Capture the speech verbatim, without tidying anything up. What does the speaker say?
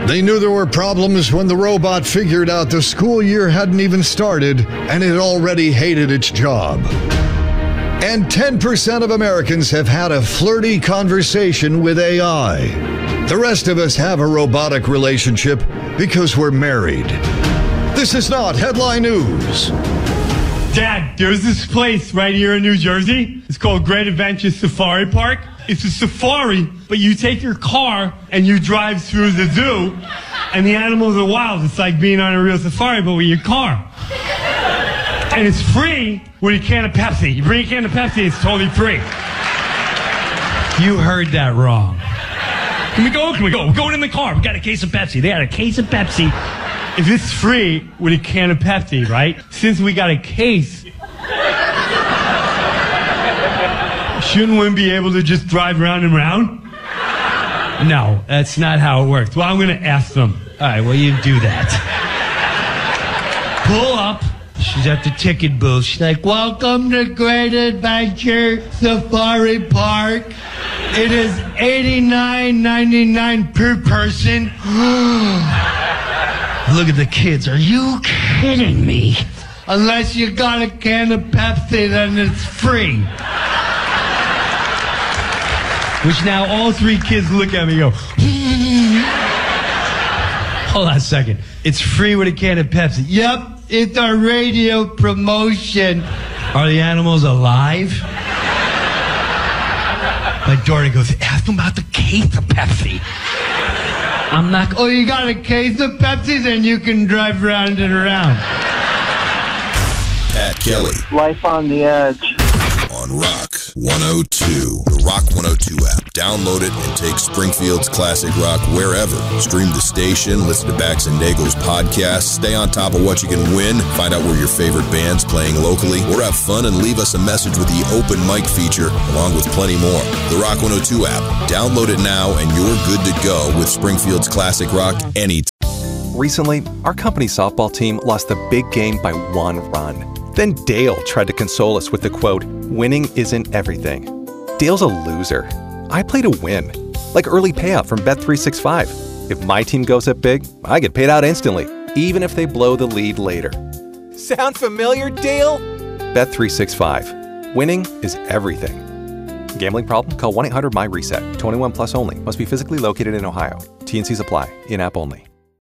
They knew there were problems when the robot figured out the school year hadn't even started and it already hated its job. And ten percent of Americans have had a flirty conversation with A I. The rest of us have a robotic relationship because we're married. This is not headline news. Dad, there's this place right here in New Jersey. It's called Great Adventure Safari Park. It's a safari, but you take your car and you drive through the zoo, and the animals are wild. It's like being on a real safari, but with your car. And it's free with a can of Pepsi. You bring a can of Pepsi, it's totally free. You heard that wrong. Can we go? Can we go? We're going in the car. We got a case of Pepsi. They had a case of Pepsi. If it's free with a can of Pepsi, right? Since we got a case, shouldn't one be able to just drive round and round? No, that's not how it works. Well, I'm going to ask them. All right, well, you do that. Pull up. She's at the ticket booth. She's like, welcome to Great Adventure Safari Park. It is eighty-nine ninety-nine per person. Look at the kids. Are you kidding me? Unless you got a can of Pepsi, then it's free. Which now all three kids look at me and go, hold on a second. It's free with a can of Pepsi. Yep. It's our radio promotion. Are the animals alive? My daughter goes, ask them about the case of Pepsi. I'm not, oh, you got a case of Pepsi? Then you can drive round and around. Pat Kelly. Life on the Edge. On Rock one oh two. The Rock one oh two app. Download it and take Springfield's classic rock wherever. Stream the station, listen to Bax and Nagel's podcast, stay on top of what you can win, find out where your favorite band's playing locally, or have fun and leave us a message with the open mic feature, along with plenty more. The Rock one oh two app. Download it now and you're good to go with Springfield's classic rock anytime. Recently, our company softball team lost the big game by one run. Then Dale tried to console us with the quote, winning isn't everything. Dale's a loser. I play to win. Like early payout from Bet three sixty-five. If my team goes up big, I get paid out instantly, even if they blow the lead later. Sound familiar, Dale? Bet three sixty-five. Winning is everything. Gambling problem? Call one eight hundred M Y RESET. twenty-one plus only. Must be physically located in Ohio. T and Cs apply. In-app only.